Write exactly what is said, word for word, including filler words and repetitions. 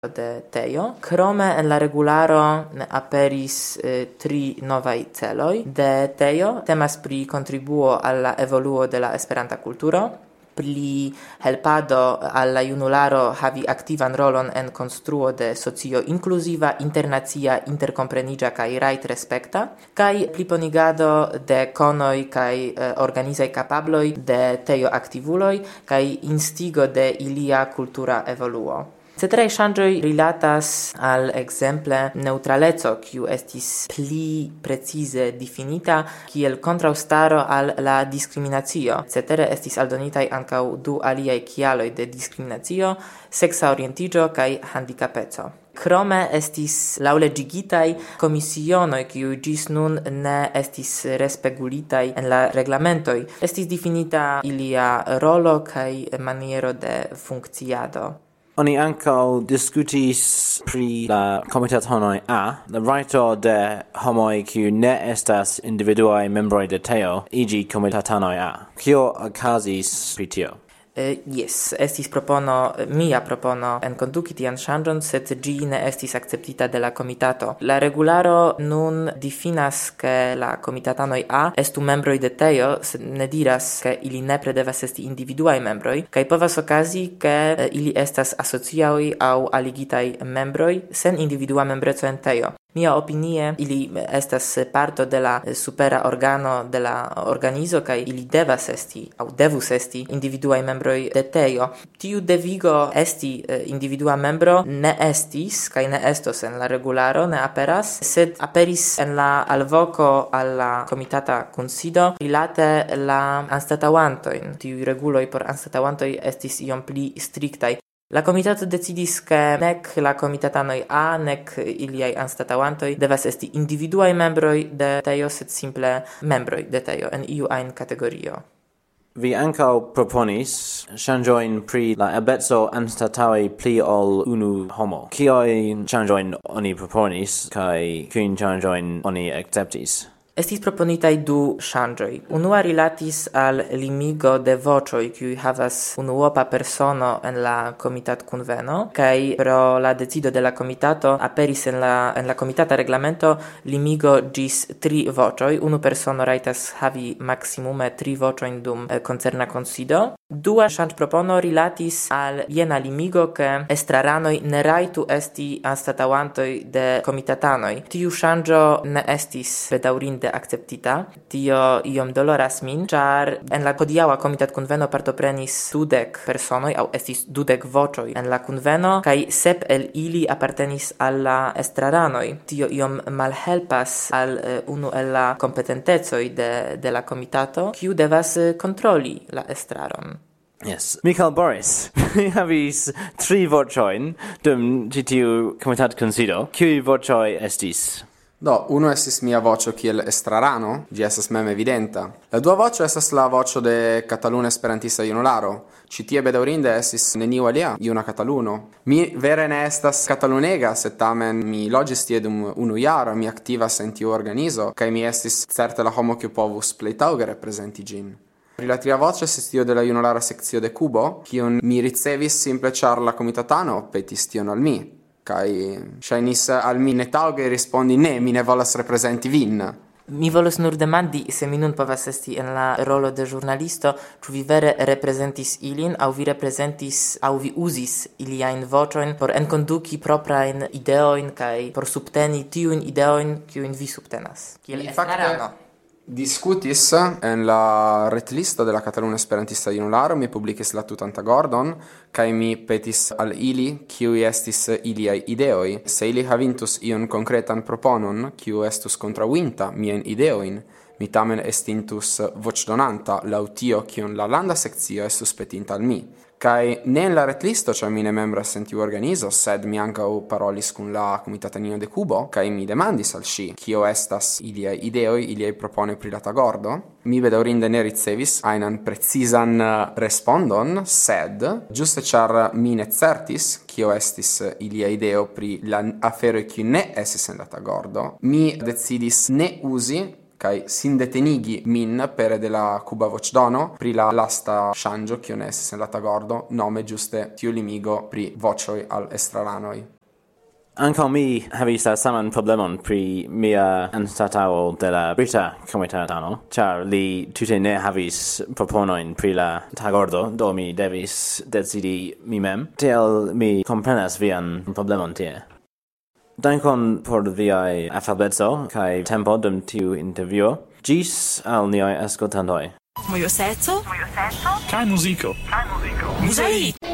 de Tejo. Krome en la regularo aperis eh, tri novaj celoj de Tejo. Temas pri kontribuo al la evoluo de la Esperanta kulturo, pli helpado alla junularo havi aktivan rolon en konstruo de socio inkluziva, internacia, interkompreniĝa kaj rajt-respekta, kaj pliponigado de konoj kaj eh, organizaj kapabloj de Tejo aktivuloj kaj instigo de ilia kultura evoluo. Ceteraj ŝanĝoj rilatas al ekzemple neŭtraleco, kiu estis pli precize difinita kiel kontraŭstaro al la diskriminacio. Cetere estis aldonitaj ankaŭ du aliaj kialoj de diskriminacio: seksa orientiĝo kaj handikapeco. Krome estis laŭleĝigitaj komisionoj, kiuj ĝis nun ne estis respegulitaj en la reglamentoj. Estis difinita ilia rolo kaj maniero de funkciado. Oni ankaŭ diskutis pri la komitatanoj A, la rajto de homoj kiuj ne estas individuaj membroj de Tejo iĝi komitatanoj A. Kio okazis pri tio? Uh, yes, estis propono, mia propono en konduki tian ŝanĝon, sed ĝi ne estis akceptita de la komitato. La regularo nun difinas ke la komitatanoj A estu membroj de Tejo, sed ne diras ke ili nepre devas esti individuaj membroj, kaj povas okazi ke uh, ili estas asociaoj aŭ aligitaj membroj sen individua membreco en Tejo. Mia opinie, ili estas parto de la supera organo de la organizo kaj ili devas esti aŭ devus esti individuaj membroj de Tejo. Tiu devigo esti individua membro ne estis kaj ne estos en la regularo, ne aperas, sed aperis en la alvoko al la komitata kunsido rilate la anstataŭantojn. Tiuj reguloj por anstataŭantoj estis iom pli striktaj. La komitato decidis ke nek la komitatanoj A, nek iliaj anstataŭantoj devas esti individuaj membroj de Tejo, sed simple membroj de Tejo en iu ajn kategorio. Vi ankaŭ proponis ŝanĝojn pri la ebeco anstataŭi pli ol unu homo. Kiujn ŝanĝojn oni proponis kaj kiujn ŝanĝojn oni akceptis? Estis proponitaj du ŝanĝoj. Unua rilatis al limigo de voĉoj, kiuj havas unuopa persono en la komitatkunveno, kaj pro la decido de la komitato aperis en la en la komitata reglamento limigo ĝis tri voĉoj. Unu persono rajtas havi maksimume tri voĉojn dum eh, koncerna kunsido. Dua ŝanĝpropono rilatis al jena limigo, ke estraranoj ne rajtu esti anstataŭantoj de komitatanoj. Tiu ŝanĝo ne estis bedaŭrinde akceptita. Tio iom doloras min, ĉar en la hodiaŭa komitatkunveno partoprenis dudek personoj aŭ estis dudek voĉoj en la kunveno kaj sep el ili apartenis al la estraranoj. Tio iom malhelpas al uh, unu el la kompetentecoj de, de la komitato, kiu devas uh, kontroli la estraron. Yes. Michael Boris, vi havis tri voĉojn dum ĉi tiu komitatkunsido. Kiuj voĉoj estis? Do, uno estis mia voĉo kiel estrarano, ĝi estas mem evidenta. La dua voĉo estas la voĉo de Kataluna Esperantista Junularo. Ĉi tie bedaŭrinde estis neniu alia juna kataluno. Mi vere ne estas katalunega, sed tamen mi loĝis tie dum unu jaro, mi aktivas en tiu organizo, kaj mi estis certe la homo kiu povus plej taŭge reprezenti ĝin. Pri la tria voce estis tio de la junulara sekcio de Kubo, kiun mi ricevis simple ĉar la komitatano petis tion al mi. Kaj ŝajnis al mi ne taŭge rispondi ne, mi ne volas reprezenti vin. Mi volus nur demandi, se mi nun povas esti en la rolo de ĵurnalisto, ĉu vi vere reprezentis ilin, aŭ vi reprezentis aŭ vi uzis iliajn voĉojn por enkonduki proprajn ideojn kaj por subteni tiujn ideojn, kiujn vi subtenas. Kiel estrarano. Discutis en la retlisto de la Kataluna Esperantista Junularo, mi publikis la tutan tagordon, kaj mi petis al ili kiuj estis iliaj ideoj. Se ili havintus iun konkretan proponon, kiu estus kontraŭinta miajn ideojn, mi tamen estintus voĉdonanta laŭ tio kiun la landa sekcio estus petinta al mi. Kaj ne en la retlisto, ĉar mi ne membras en tiu organizo, sed mi ankaŭ parolis kun la komitatanino de Kubo, kaj mi demandis al ŝi, kio estas iliaj ideoj, iliaj propone pri la tagordo. Mi bedaŭrinde ne ricevis ajnan precizan respondon, sed ĝuste ĉar mi ne certis, kio estis ilia ideo pri la aferoj kiuj ne estis en la tagordo, mi decidis ne uzi kai sindetenigi min pere de la cuba voĉdono pri la lasta ŝanĝo kiu ne estis en la tagordo, nome ĝuste tiu limigo pri voĉoj al estraranoj. Ankaŭ mi havis la saman problemon pri mia anstataŭo de la Brita Komitatano, ĉar li tute ne havis proponojn pri la tagordo, do mi devis decidi mi mem. Tiel mi komprenas vian problemon tie. Dankon por viaj afabeco kaj tempo dum tiu intervjuo. Ĝis al niaj aŭskultantoj. Mojo seco? Mojo seco? Kaj muziko? Kaj muziko? Muzei!